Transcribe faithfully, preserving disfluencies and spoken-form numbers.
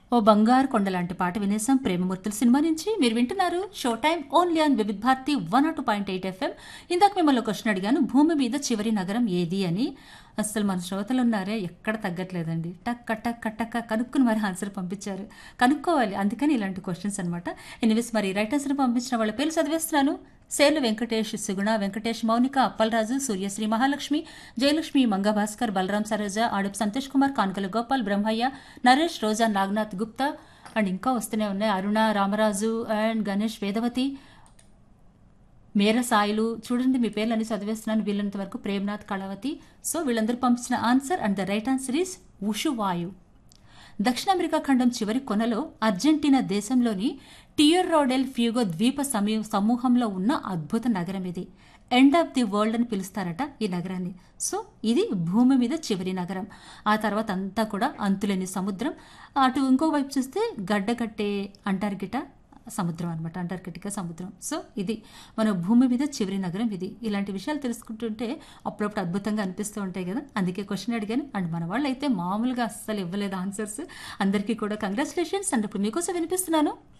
ఓ బంగారు కొండ లాంటి పాట వినేసాం ప్రేమమూర్తుల సినిమా నుంచి. మీరు వింటున్నారు show time only on Vividh Bharati one two point eight FM. ఇందాక మిమ్మల్ని క్వశ్చన్ అడిగాను, భూమి మీద చివరి నగరం ఏది అని. అసలు మన శ్రోతలు ఉన్నారే ఎక్కడ తగ్గట్లేదండి. టక్ టక్ టక్ కనుక్కుని మరి ఆన్సర్ పంపించారు. కనుక్కోవాలి, అందుకని ఇలాంటి క్వశ్చన్స్ అనమాట. ఎనివేస్ మరి రైట్ ఆన్సర్ పంపించిన వాళ్ళ పేరు చదివేస్తున్నాను. సేర్లు వెంకటేష్, సుగుణ, వెంకటేష్, మౌనిక, అప్పలరాజు, సూర్యశ్రీ, మహాలక్ష్మి, జయలక్ష్మి, మంగభాస్కర్, బలరాం, సరోజ, ఆడుపు సంతోష్ కుమార్, కాన్కల గోపాల్, బ్రహ్మయ్య, నరేష్, రోజా, నాగనాథ్ గుప్తా అండ్ ఇంకా వస్తూనే ఉన్నాయి. అరుణ, రామరాజు అండ్ గణేష్, వేదవతి, మేర సాయిలు. చూడండి మీ పేర్లు అన్ని చదివేస్తున్నాను. వీళ్ళంత వరకు ప్రేమ్నాథ్, కళావతి. సో వీళ్ళందరూ పంపించిన answer and the right answer is ఉషువాయు. దక్షిణ అమెరికా ఖండం చివరి కొనలో అర్జెంటీనా దేశంలోని టియర్రో డెల్ ఫ్యూగో ద్వీప సమీ సమూహంలో ఉన్న అద్భుత నగరం ఇది. ఎండ్ ఆఫ్ ది వరల్డ్ అని పిలుస్తారట ఈ నగరాన్ని. సో ఇది భూమి మీద చివరి నగరం. ఆ తర్వాత అంతా కూడా అంతులేని సముద్రం. అటు ఇంకో వైపు చూస్తే గడ్డకట్టే అంటార్కిటా సముద్రం అనమాట, అంటార్కిటికా సముద్రం. సో ఇది మన భూమి మీద చివరి నగరం ఇది. ఇలాంటి విషయాలు తెలుసుకుంటుంటే అప్పుడప్పుడు అద్భుతంగా అనిపిస్తూ ఉంటాయి కదా, అందుకే క్వశ్చన్ అడిగాను. అండ్ మన వాళ్ళు అయితే మామూలుగా అస్సలు ఇవ్వలేదు ఆన్సర్స్. అందరికీ కూడా కంగ్రాచులేషన్స్. అండ్ ఇప్పుడు మీకోసం వినిపిస్తున్నాను